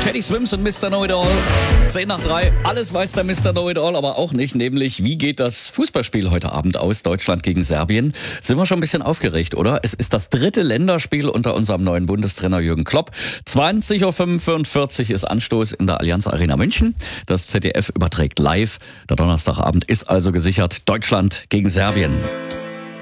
Teddy Swims und Mr. Know-It-All. 10:03. Alles weiß der Mr. Know-It-All, aber auch nicht. Nämlich, wie geht das Fußballspiel heute Abend aus? Deutschland gegen Serbien. Sind wir schon ein bisschen aufgeregt, oder? Es ist das 3. Länderspiel unter unserem neuen Bundestrainer Jürgen Klopp. 20:45 Uhr ist Anstoß in der Allianz Arena München. Das ZDF überträgt live. Der Donnerstagabend ist also gesichert. Deutschland gegen Serbien.